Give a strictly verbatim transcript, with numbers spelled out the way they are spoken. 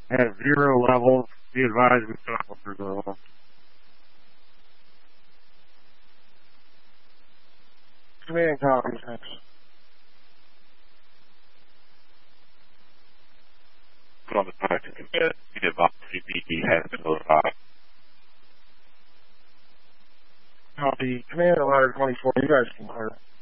Has zero levels. Be advised we stop for the level. Command copy, thanks. Put on the side to commit. We did box C P E has been notified. Copy. Command at ladder twenty-four. You guys can clear.